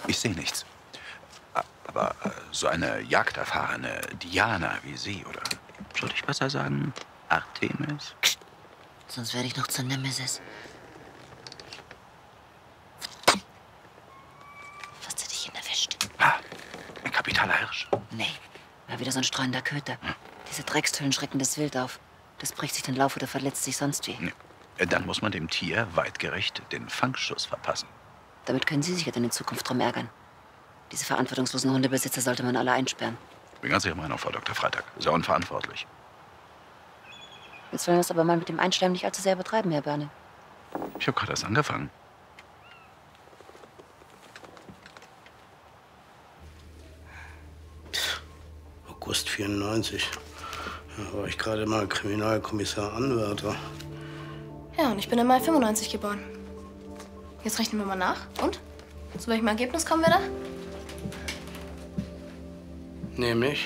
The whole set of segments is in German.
Ich sehe nichts. Aber so eine jagderfahrene Diana wie Sie, oder sollte ich besser sagen, Artemis? Sonst werde ich noch zur Nemesis. Fast hätte ich ihn erwischt. Ah, ein kapitaler Hirsch. Nee, war wieder so ein streunender Köter. Diese Dreckstüllen schrecken das Wild auf. Das bricht sich den Lauf oder verletzt sich sonst wie. Ja, dann muss man dem Tier weitgerecht den Fangschuss verpassen. Damit können Sie sich ja dann in Zukunft drum ärgern. Diese verantwortungslosen Hundebesitzer sollte man alle einsperren. Bin ganz Ihrer Meinung, Frau Dr. Freitag. Sehr unverantwortlich. Jetzt wollen wir es aber mal mit dem Einschleimen nicht allzu sehr betreiben, Herr Berne. Ich habe gerade erst angefangen. August 94. Da war ich gerade mal Kriminalkommissar Anwärter. Ja, und ich bin im Mai 95 geboren. Jetzt rechnen wir mal nach. Und? Zu welchem Ergebnis kommen wir da? Nämlich?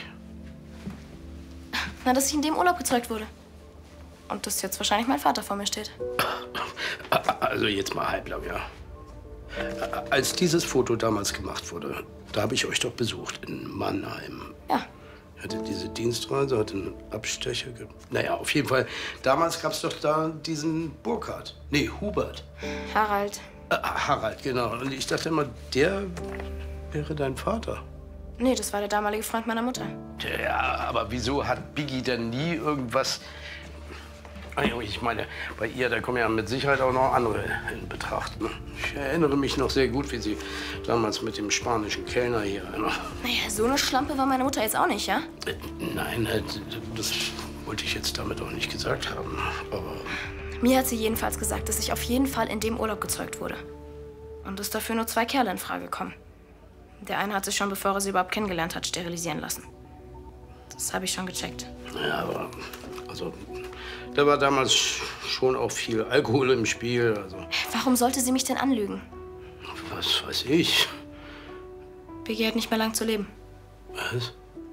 Na, dass ich in dem Urlaub gezeugt wurde. Und dass jetzt wahrscheinlich mein Vater vor mir steht. Also jetzt mal halblang, ja. Als dieses Foto damals gemacht wurde, da habe ich euch doch besucht in Mannheim. Ja. Hatte diese Dienstreise, hatte einen Abstecher. Naja, auf jeden Fall. Damals gab es doch da diesen Burkhard. Nee, Hubert. Harald. Harald, genau. Und ich dachte immer, der wäre dein Vater. Nee, das war der damalige Freund meiner Mutter. Ja, aber wieso hat Biggie denn nie irgendwas... Ich meine, bei ihr, da kommen ja mit Sicherheit auch noch andere in Betracht. Ne? Ich erinnere mich noch sehr gut, wie sie damals mit dem spanischen Kellner hier... Naja, so eine Schlampe war meine Mutter jetzt auch nicht, ja? Nein, das wollte ich jetzt damit auch nicht gesagt haben. Aber... Mir hat sie jedenfalls gesagt, dass ich auf jeden Fall in dem Urlaub gezeugt wurde. Und dass dafür nur 2 Kerle in Frage kommen. Der eine hat sich schon, bevor er sie überhaupt kennengelernt hat, sterilisieren lassen. Das habe ich schon gecheckt. Ja, aber... Also... Da war damals schon auch viel Alkohol im Spiel. Also. Warum sollte sie mich denn anlügen? Was weiß ich. Biggie hat nicht mehr lang zu leben. Was?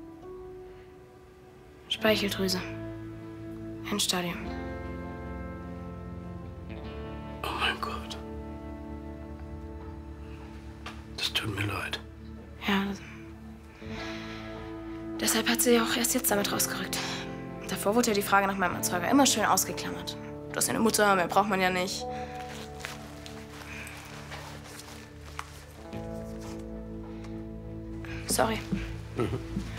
Speicheldrüse. Endstadium. Oh mein Gott. Das tut mir leid. Ja. Deshalb hat sie ja auch erst jetzt damit rausgerückt. Davor wurde ja die Frage nach meinem Erzeuger immer schön ausgeklammert. Du hast ja eine Mutter, mehr braucht man ja nicht. Sorry. Mhm.